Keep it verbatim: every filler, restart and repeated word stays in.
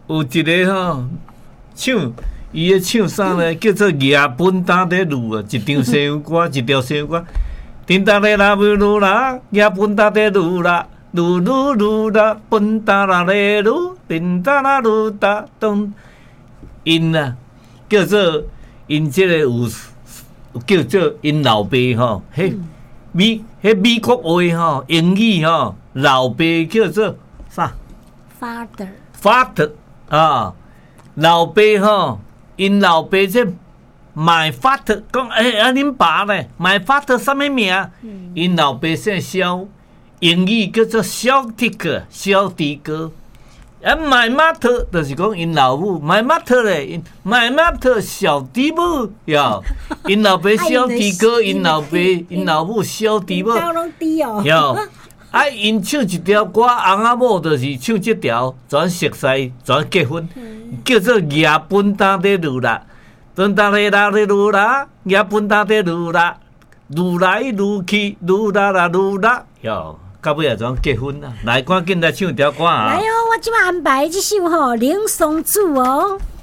有一个吼唱，伊咧唱啥呢？叫做夜本打的路啊，一张西洋歌，一条西洋歌。叮当咧啦不噜啦，夜本打的路啦，噜噜噜啦，本打啦咧噜，叮当啦噜哒咚。因啊，叫做因这个有叫做因老爸吼，嘿、嗯、美迄美国话吼，英语吼，老爸叫做啥 ？Father。 Father 啊，老爸吼，因老爸这 My father 讲诶，啊恁爸咧 ，My father 什么名？因、嗯、老爸姓肖，英语叫做肖迪克，肖迪哥。啊 ，My mother 就是讲因老母 ，My mother 咧 ，My mother 小弟母哟，因老爸小弟哥，因老爸因老母小弟母，哟，啊，因唱一条歌，翁仔某就是唱这条，转熟悉，转结婚，叫做夜本打的路啦，本打的啦的路啦，夜本打的路啦，愈来愈去，愈啦啦愈啦，哟。到尾也怎结婚啦？来，赶紧来唱条歌啊！ 来哦，我即摆安排这首吼《冷松子》哦。